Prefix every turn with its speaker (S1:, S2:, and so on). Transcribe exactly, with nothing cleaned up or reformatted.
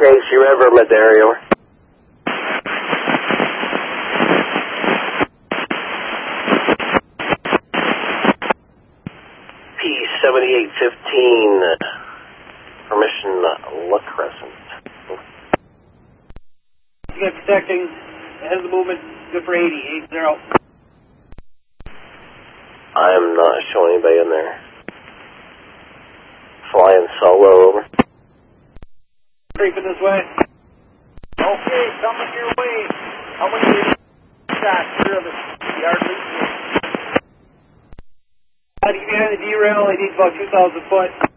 S1: Casey River, Madera. P seventy-eight fifteen, permission, La Crescent.
S2: You got detecting, ahead of the movement, good for eighty, eight zero.
S1: I'm not showing anybody in there. Flying solo, over.
S2: Creeping this way.
S3: Okay, coming your way. How many shots? Clear of the yard lead?
S2: How do you behind the derail? I need about two thousand foot.